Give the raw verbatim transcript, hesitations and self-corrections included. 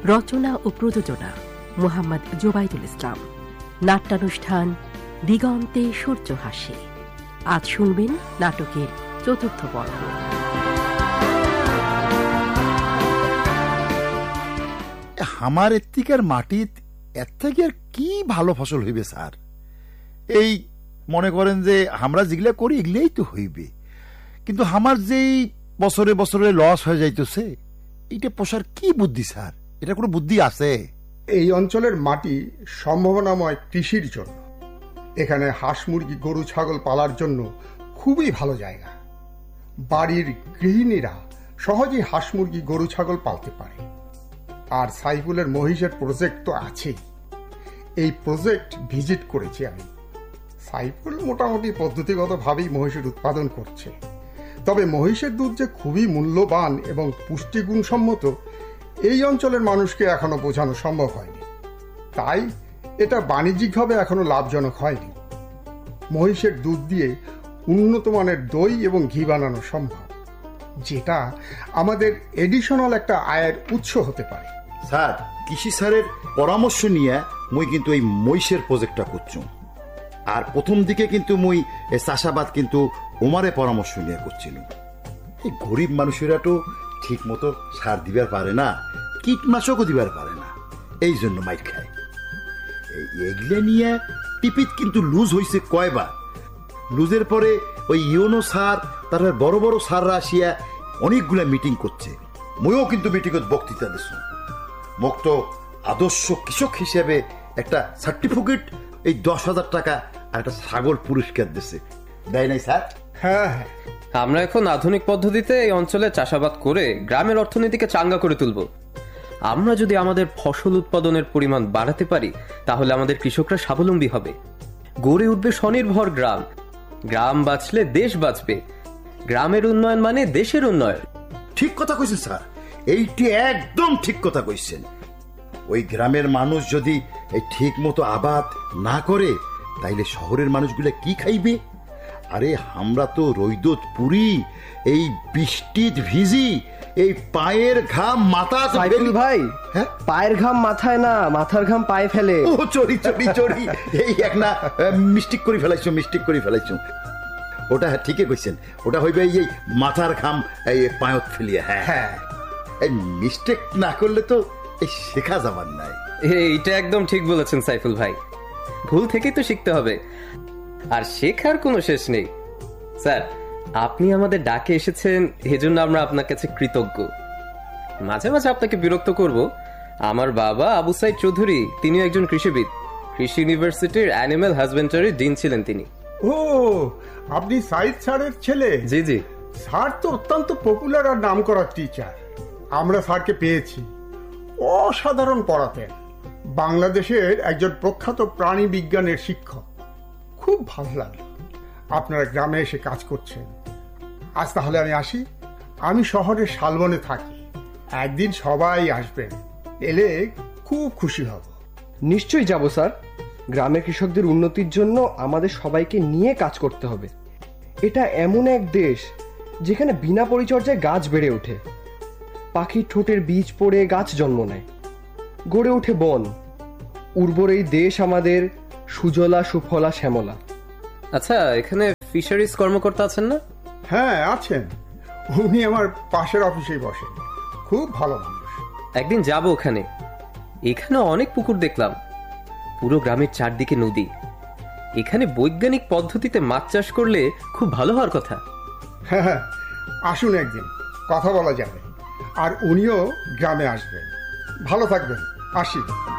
রচনা ও প্রযোজনা মোহাম্মদ জোবাইদুল ইসলাম। নাট্যানুষ্ঠান দিগন্তে সূর্য হাসে। আজ শুনবেন নাটকের চতুর্থ পর্ব। আমার এত্তিকার মাটিত এর থেকে আর কি ভালো ফসল হইবে স্যার? এই মনে করেন যে আমরা যেগুলা করি এগুলাই তো হইবে, কিন্তু আমার যেই বছরে বছরে লস হয়ে যাইতেছে, এটা পোষার কি বুদ্ধি স্যার? এটা কোনো বুদ্ধি আছে? এই অঞ্চলের মাটি সম্ভাবনাময় কৃষির জন্য। এখানে হাঁস মুরগি গরু ছাগল পালার জন্য খুবই ভালো জায়গা। বাড়ির গৃহিণীরা সহজেই হাঁস মুরগি গরু ছাগল পালতে পারে। আর সাইফুলের মহিষের প্রজেক্ট তো আছেই। এই প্রজেক্ট ভিজিট করেছি আমি। সাইফুল মোটামুটি পদ্ধতিগতভাবেই মহিষের উৎপাদন করছে, তবে মহিষের দুধ যে খুবই মূল্যবান এবং পুষ্টিগুণসম্মত এই অঞ্চলের মানুষকে এখনো বোঝানো সম্ভব হয়নি। তাই এটা বাণিজ্যিকভাবে এখনো লাভজনক হয়নি। মহিষের দুধ দিয়ে উন্নত মানের দই এবং ঘি বানানো সম্ভব, যেটা আমাদের এডিশনাল একটা আয়ের উৎস হতে পারে। স্যার, কৃষি স্যারের পরামর্শ নিয়ে মুই কিন্তু এই মহিষের প্রজেক্টটা করছি। আর প্রথম দিকে কিন্তু মুই চাষাবাদ কিন্তু ওমারে পরামর্শ নিয়ে করছিল। এই গরিব মানুষেরা তো ঠিক মতো সার দিবার পারে না, কীটনাশকও দিবার পারে না, এই জন্য মাইর খায়। এগুলো নিয়ে টিপিত কিন্তু লুজ হয়েছে কয়বার। লুজের পরে ওই ইউনো স্যার, তারপর বড় বড় স্যাররা আসিয়া অনেকগুলা মিটিং করছে। মইও কিন্তু মিটিংত বক্তৃতা দিছ। মোক তো আদর্শ কৃষক হিসেবে একটা সার্টিফিকেট, এই দশ হাজার টাকা আর একটা ছাগল পুরস্কার দিছে, দেয় নাই স্যার? হ্যাঁ হ্যাঁ, আমরা এখন আধুনিক পদ্ধতিতে এই অঞ্চলে চাষাবাদ করে গ্রামের অর্থনীতিকে চাঙ্গা করে তুলব। আমরা যদি আমাদের ফসল উৎপাদনের পরিমাণ বাড়াতে পারি, তাহলে আমাদের কৃষকরা স্বাবলম্বী হবে। গড়ে উঠবে স্বনির্ভর গ্রাম। গ্রাম বাঁচলে দেশ বাঁচবে। গ্রামের উন্নয়ন মানে দেশের উন্নয়ন। ঠিক কথা কইছেন স্যার, এইটি একদম ঠিক কথা কইছেন। ওই গ্রামের মানুষ যদি এই ঠিক মতো আবাদ না করে, তাইলে শহরের মানুষগুলা কি খাইবে? আরে আমরা তো রৈদত পুরি, এই বৃষ্টিত ভিজি, এই পায়ের ঘাম মাথা। সাইফুল ভাই, হ্যাঁ, পায়ের ঘাম মাথায় না, মাথার ঘাম পায়ে ফেলে। ও চড়ি চড়ি চড়ি, এই এক না মিস্টেক করে ফেলাইছো, মিস্টেক করে ফেলাইছো। ওটা ঠিকই কইছেন, ওটা হইবে এই মাথার ঘাম এই পায়ত ফেলিয়া। হ্যাঁ হ্যাঁ, এই মিস্টেক না করলে তো এই শেখা যাবার নাই। এইটা একদম ঠিক বলেছেন সাইফুল ভাই, ভুল থেকেই তো শিখতে হবে, আর শেখার কোনো শেষ নেই। স্যার, আপনি আমাদের ডাকে এসেছেন, এজন্য আমরা আপনার কাছে কৃতজ্ঞ। মাঝে মাঝে আপনাকে বিরক্ত করব। আমার বাবা আবু সাইদ চৌধুরী, তিনিও একজন কৃষিবিদ। কৃষি ইউনিভার্সিটির অ্যানিম্যাল হাজবেন্ডারি ডিন ছিলেন তিনি। ও, আপনি সাইদ স্যারের ছেলে? জি জি। স্যার তো অত্যন্ত পপুলার আর নামকরা টিচার। আমরা স্যারকে পেয়েছি, অসাধারণ পড়াতেন। বাংলাদেশের একজন প্রখ্যাত প্রাণী বিজ্ঞানের শিক্ষক। খুব ভালো লাগলো আপনারা গ্রামে এসে কাজ করছেন। আজ তাহলে আমি আসি। আমি শহরের শালবনে থাকি। একদিন সবাই আসবেন, এলে খুব খুশি হব। নিশ্চয়ই যাব স্যার। গ্রামের কৃষকদের উন্নতির জন্য আমাদের সবাইকে নিয়ে কাজ করতে হবে। এটা এমন এক দেশ যেখানে বিনা পরিচর্যায় গাছ বেড়ে ওঠে। পাখির ঠোঁটের বীজ পড়ে গাছ জন্ম নেয়, গড়ে ওঠে বন। উর্বর এই দেশ আমাদের, সুজলা সুফলা শ্যামলা। আচ্ছা, এখানে ফিশারিজ কর্মকর্তা আছেন না? হ্যাঁ আছেন, উনি আমার পাশের অফিসেই বসেন। খুব ভালো মানুষ। একদিন যাব ওখানে। এখানে অনেক পুকুর দেখলাম, পুরো গ্রামের চারদিকে নদী। এখানে বৈজ্ঞানিক পদ্ধতিতে মাছ চাষ করলে খুব ভালো হওয়ার কথা। হ্যাঁ হ্যাঁ, আসুন একদিন, কথা বলা যাবে। আর উনিও গ্রামে আসবেন। ভালো থাকবেন, আসি।